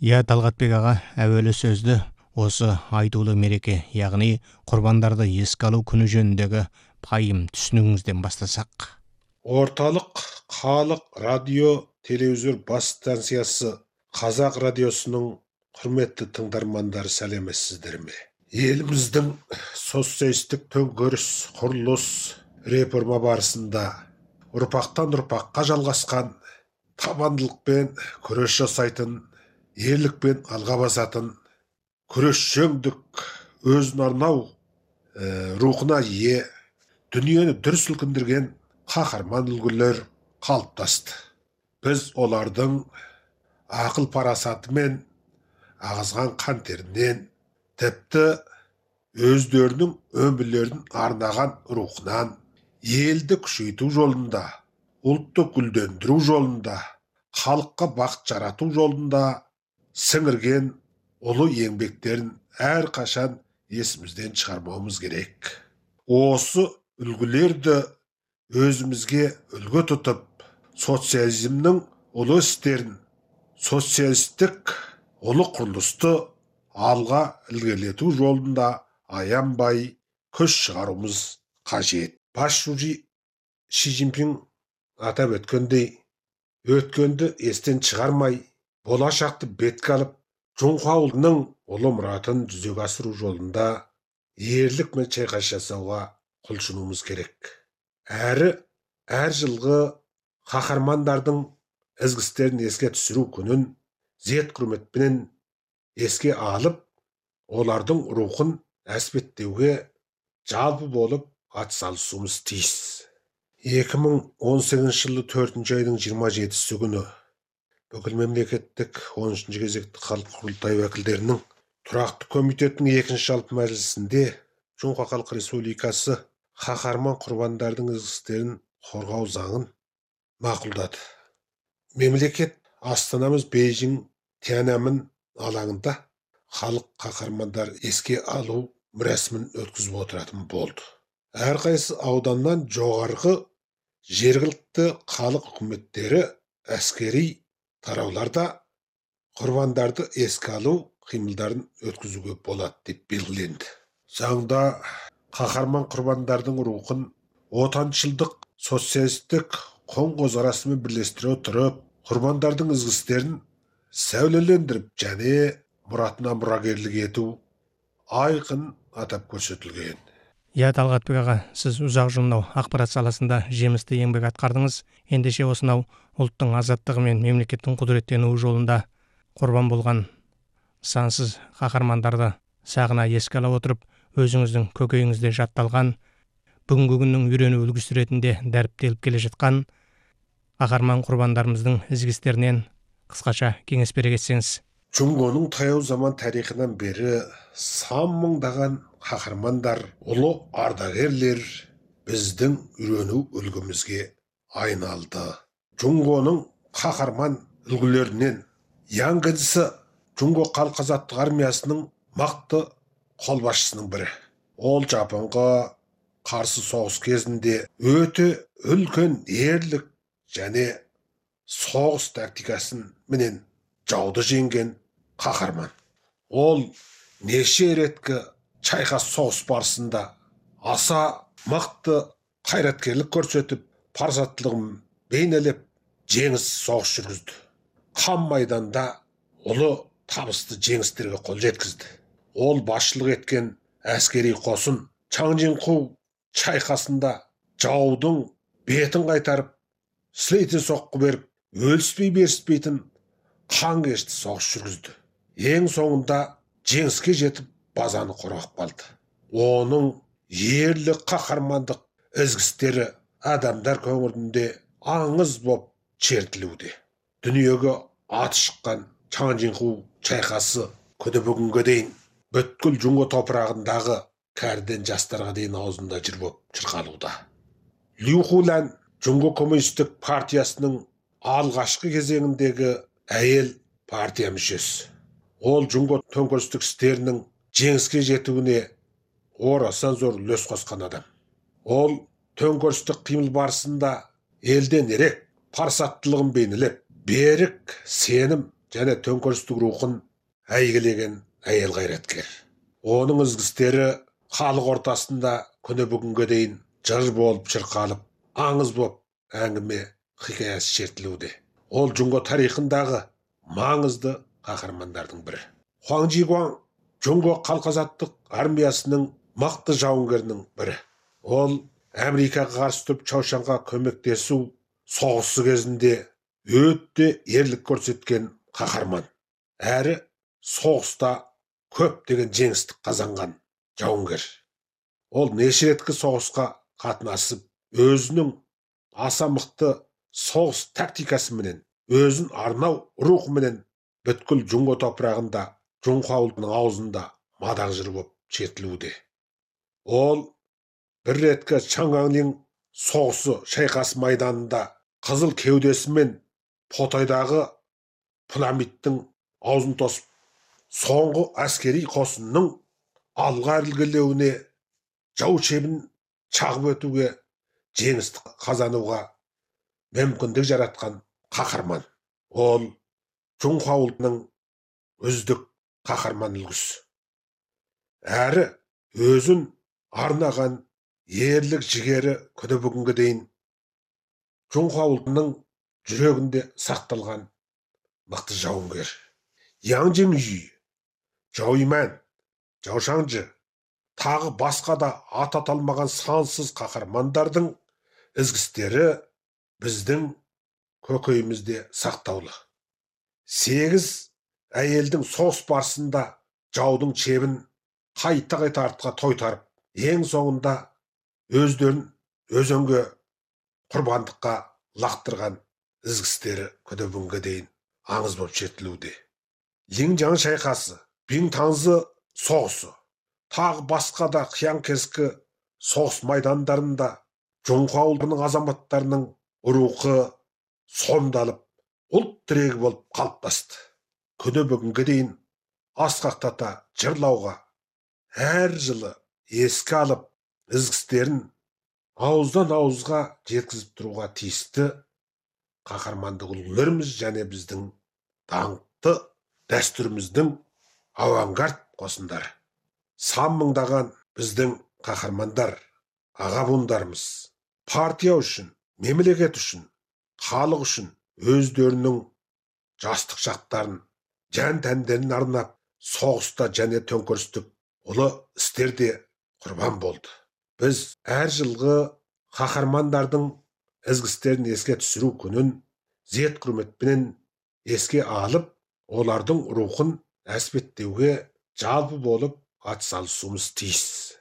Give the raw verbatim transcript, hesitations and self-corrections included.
Я Талғатбек аға, әуелі сөзді осы айтулы мереке, яғни құрбандарды еске алу күні жөніндегі пайым түсінігіңізден бастасақ. Орталық халық радио телевизор бас станциясы Қазақ радиосының құрметті тыңдармандары, сәлеметсіздер ме? Еліміздің социалистік төңкеріс құрылыс реформа барысында ұрпақтан ұрпаққа жалғасқан табандылықпен күрес жасайтын, ерлікпен алға басатын, күрес жеңдік өзін арнау ә, рухына ие, дүниені дүр сілкіндірген қаһарман үлгілер қалыптасты. Біз олардың ақыл парасаты мен ағызған қан терінен, тіпті өздерінің өмірлерін арнаған рухынан, елді күшейту жолында, ұлтты гүлдендіру жолында, халыққа бақыт жарату жолында сіңірген ұлы еңбектерін әрқашан есімізден шығармауымыз керек. Осы үлгілерді өзімізге үлгі тұтып, социализмнің ұлы істерін, социалистік ұлы құрылысты алға ілгерілету жолында аянбай күш шығаруымыз қажет. Басшысы Ши Цзиньпин атап өткендей, өткенді естен шығармай, болашақты бетке алып, жоңға ұлтының ұлы мұратын жүзеге асыру жолында ерлік мен шайқас жасауға құлшынуымыз керек. Әрі әр жылғы қаһармандардың ізгі істерін еске түсіру күнін зет құрметпен еске алып, олардың рухын әспеттеуге жалпы болып атсалысуымыз тиіс. екі мың он сегізінші жылы төртінші айдың жиырма жетісі күні бүкіл мемлекеттік он үшінші кезекті халық құрылтайы уәкілдерінің тұрақты комитетінің екінші жалпы мәжілісінде Жоңға Халық Республикасы қаһарман құрбандардың ізгі істерін қорғау заңын мақұлдады. Мемлекет астанамыз Бейжің Тяньаньмэнь алаңында халық қаһармандар еске алу рәсімін өткізіп отыратын болды. Әрқайсы ауданнан жоғарғы жергілікті халық үкіметтері әскери тарауларда құрбандарды еске алу қимылдарын өткізуге болады деп белгіленді. Заңда қаһарман құрбандардың рухын отаншылдық социалистік қоң қозғарысымен бірлестіре отырып, құрбандардың ізгі істерін сәулелендіріп және мұратына мұрагерлік ету айқын атап көрсетілген. Я Талғатбек аға, сіз ұзақ жылнау ақпарат саласында жемісті еңбек атқардыңыз. Ендеше осынау ұлттың азаттығы мен мемлекеттің құдыреттенуі жолында құрбан болған сансыз қаһармандарды сағына еске ала отырып, өзіңіздің көкейіңізде жатталған, бүгінгі күннің үйрену үлгісі ретінде дәріптеліп келе жатқан қаһарман құрбандарымыздың ізгі істерінен қысқаша кеңес бере кетсеңіз. Жұңғоның таяу заман тарихынан бері сан мыңдаған қаһармандар, ұлы ардагерлер біздің үйрену үлгімізге айналды. Жұңғоның қаһарман үлгілерінен яңғыдысы Жұңго халық азаттық армиясының мықты қолбасшысының бірі. Ол Жапонға қарсы соғыс кезінде өте үлкен ерлік және соғыс тактикасын менен жауды жеңген қаһарман. Ол неше реткі шайқас соғыс барысында аса мықты қайраткерлік көрсетіп, парасаттылығын бейнелеп, жеңіс соғыс жүргізді. Қан майданда ұлы табысты жеңістерге қол жеткізді. Ол басшылық еткен әскери қосын Чаңжинху шайқасында жаудың бетін қайтарып, сілейте соққы беріп, өліспей беріспейтін қан кешті соғыс жүргізді. Ең соңында жеңіске жетіп, базаны қорғап қалды. Оның ерлік қаһармандық ізгі істері адамдар көңілінде аңыз боп чертілуде. Дүниеге аты шыққан Чаңжинху шайқасы күні бүгінге дейін бүткіл Жұңго топырағындағы кәрден жастарға дейін аузында жыр боп шырқалуда. Лю Хулан Жұңго коммунистік партиясының алғашқы кезеңіндегі әйел партия мүшесі. Ол Жұңго төңкерістік істерінің жеңіске жетуіне орасан зор үлес қосқан адам. Ол төңкерістік қимыл барысында елден ерек парасаттылығын бейнелеп, берік сенім және төңкерістік рухын әйгілеген әйел қайраткер. Оның ізгістері халық ортасында күні бүгінге дейін жыр болып шырқалып, аңыз болып әңгіме хикаясы шертілуде. Ол жұңго тарихындағы маңызды қаһармандардың бірі. Хуаң Жигуаң жұңго халық азаттық армиясының мықты жауынгерінің бірі. Ол Америкаға қарсы тұрып Чаушанға көмектесу соғысы кезінде өте ерлік көрсеткен қаһарман. Әрі соғыста көптеген жеңістік қазанған жауынгер. Ол неше реткі соғысқа қатынасып, өзінің аса мықты соғыс тактикасыменен, өзін арнау рухыменен бүткіл жұңго топырағында, жұңху ауылының аузында мадақ жыр болып шертілуде. Ол бір реткі Чаңғанлин соғысы шайқас майданында қызыл кеудесімен Потайдағы пирамидтің аузын тосып, соңғы әскери қосынның алға ілгерілеуіне, жау шебін шағып өтуге, жеңісті қазануға мүмкіндік жаратқан қаһарман. Ол жұңху ауылының үздік қаһарман үлгісі. Әрі өзін арнаған ерлік жігері күні бүгінге дейін жұңху ауылының жүрегінде сақталған мықты жауынгер. Яң Жеңжи, Жау Иман, Жау Шаңжы, тағы басқа да аты аталмаған сансыз қаһармандардың ізгістері біздің көкейімізде сақтаулы. Сегіз әйелдің соғыс барысында жаудың шебін қайта-қайта артқа тойтарып, ең соңында өздерін өзенге құрбандыққа лақтырған ізгістері күні бүгінге дейін аңыз болып шертілуде. Линжан шайқасы, Бинтаңзы соғысы, тағы басқа да қиян-кескі соғыс майдандарында жұңху ауылының азаматтарының рухы сомдалып, ұлт тірегі болып қалыптасты. Күні бүгінге дейін асқақтата жырлауға, әр жылы еске алып, ізгістерін ауыздан ауызға жеткізіп тұруға тиісті қаһармандық үлгілеріміз және біздің даңқты дәстүріміздің авангард қосындары. Сан мыңдаған біздің қаһармандар, аға буындарымыз партия үшін, мемлекет үшін, халық үшін өздерінің жастық шақтарын, жан тәндерін арнап, соғыста және төңкерістік ұлы істерде құрбан болды. Біз әр жылғы қаһармандардың ізгістерін еске түсіру күнін зет құрметпенен еске алып, олардың рухын әспеттеуге жалпы болып атсалысуымыз тиіс.